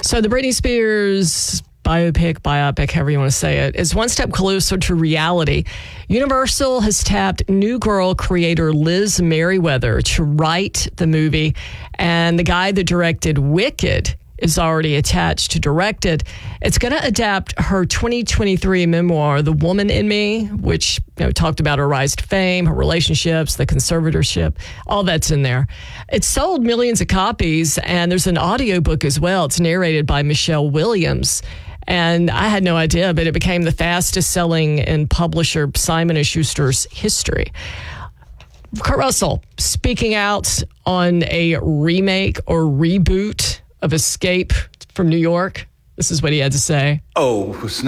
So the Britney Spears biopic, however you want to say it, is one step closer to reality. Universal has tapped New Girl creator Liz Merriweather to write the movie, and the guy that directed Wicked is already attached to direct it. It's going to adapt her 2023 memoir, The Woman in Me, which talked about her rise to fame, her relationships, the conservatorship, all that's in there. It's sold millions of copies, and there's an audiobook as well. It's narrated by Michelle Williams. And I had no idea, but it became the fastest selling in publisher Simon & Schuster's history. Kurt Russell speaking out on a remake or reboot of Escape from New York. This is what he had to say. Oh,